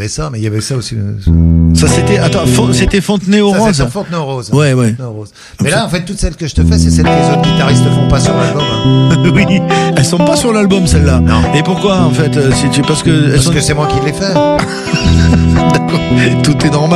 avait ça, mais il y avait ça aussi. Ça c'était Fontenay aux Ça, Roses. c'est sur Fontenay aux Roses. Ouais. Fontenay aux Roses. Mais là, en fait, toutes celles que je te fais, c'est celles que les autres guitaristes font pas sur l'album. Hein. Oui, elles sont pas sur l'album celles-là. Non. Et pourquoi en fait parce que Parce que c'est moi qui l'ai fait. D'accord. Tout est normal.